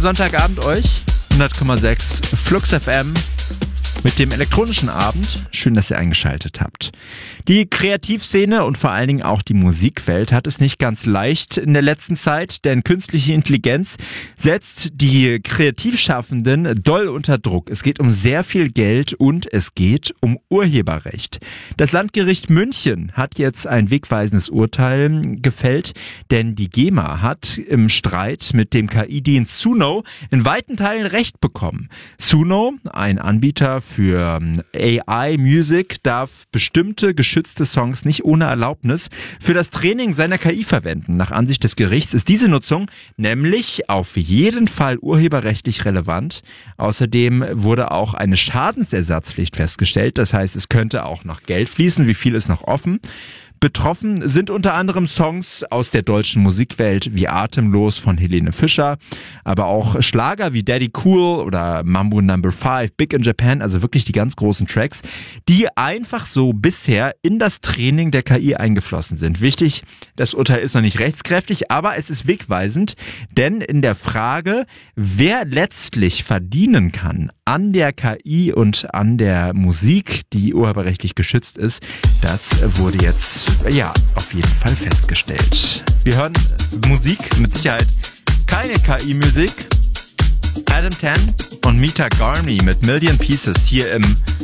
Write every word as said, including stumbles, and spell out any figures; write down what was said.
Sonntagabend euch. hundert Komma sechs Flux F M mit dem elektronischen Abend. Schön, dass ihr eingeschaltet habt. Die Kreativszene und vor allen Dingen auch die Musikwelt hat es nicht ganz leicht in der letzten Zeit, denn künstliche Intelligenz setzt die Kreativschaffenden doll unter Druck. Es geht um sehr viel Geld und es geht um Urheberrecht. Das Landgericht München hat jetzt ein wegweisendes Urteil gefällt, denn die GEMA hat im Streit mit dem K I-Dienst Suno in weiten Teilen Recht bekommen. Suno, ein Anbieter für A I-Music, darf bestimmte geschützte Songs nicht ohne Erlaubnis für das Training seiner K I verwenden. Nach Ansicht des Gerichts ist diese Nutzung nämlich auf jeden Fall urheberrechtlich relevant. Außerdem wurde auch eine Schadensersatzpflicht festgestellt. Das heißt, es könnte auch noch Geld fließen. Wie viel ist noch offen? Betroffen sind unter anderem Songs aus der deutschen Musikwelt wie Atemlos von Helene Fischer, aber auch Schlager wie Daddy Cool oder Mambo Number Five, Big in Japan, also wirklich die ganz großen Tracks, die einfach so bisher in das Training der K I eingeflossen sind. Wichtig, das Urteil ist noch nicht rechtskräftig, aber es ist wegweisend, denn in der Frage, wer letztlich verdienen kann an der K I und an der Musik, die urheberrechtlich geschützt ist, das wurde jetzt ja auf jeden Fall festgestellt. Wir hören Musik, mit Sicherheit keine K I-Musik. Adam Tan und Mita Garmy mit Million Pieces hier im